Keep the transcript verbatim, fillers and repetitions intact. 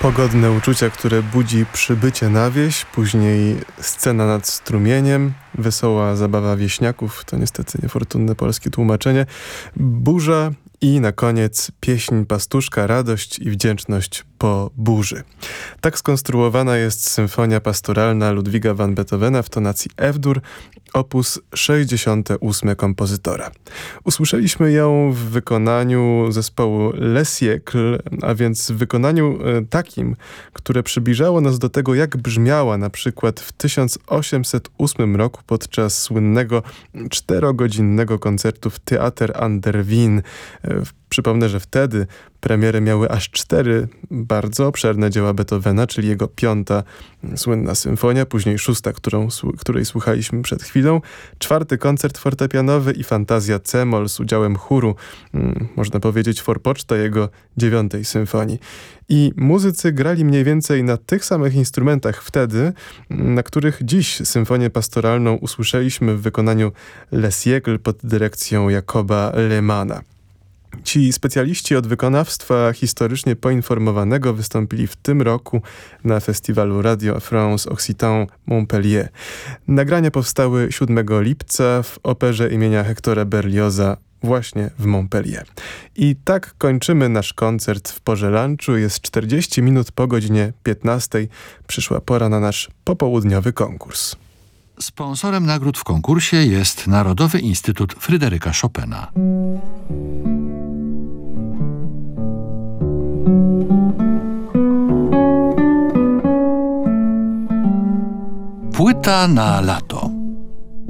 Pogodne uczucia, które budzi przybycie na wieś, później scena nad strumieniem, wesoła zabawa wieśniaków, to niestety niefortunne polskie tłumaczenie, burza i na koniec pieśń pastuszka, radość i wdzięczność po burzy. Tak skonstruowana jest symfonia pastoralna Ludwiga van Beethovena w tonacji F-dur, opus sześćdziesiąte ósme kompozytora. Usłyszeliśmy ją w wykonaniu zespołu Les Siècles, a więc w wykonaniu takim, które przybliżało nas do tego, jak brzmiała na przykład w tysiąc osiemset ósmym roku podczas słynnego czterogodzinnego koncertu w Theater an der Wien. Przypomnę, że wtedy premierę miały aż cztery bardzo obszerne dzieła Beethovena, czyli jego piąta słynna symfonia, później szósta, którą, której słuchaliśmy przed chwilą, czwarty koncert fortepianowy i fantazja C-moll z udziałem chóru, hmm, można powiedzieć forpoczta jego dziewiątej symfonii. I muzycy grali mniej więcej na tych samych instrumentach wtedy, na których dziś symfonię pastoralną usłyszeliśmy w wykonaniu Les Siècles pod dyrekcją Jacoba Lehmana. Ci specjaliści od wykonawstwa historycznie poinformowanego wystąpili w tym roku na festiwalu Radio France Occitan Montpellier. Nagrania powstały siódmego lipca w operze imienia Hectora Berlioza właśnie w Montpellier. I tak kończymy nasz koncert w porze lunchu. Jest czterdzieści minut po godzinie piętnastej. Przyszła pora na nasz popołudniowy konkurs. Sponsorem nagród w konkursie jest Narodowy Instytut Fryderyka Chopina. Płyta na lato.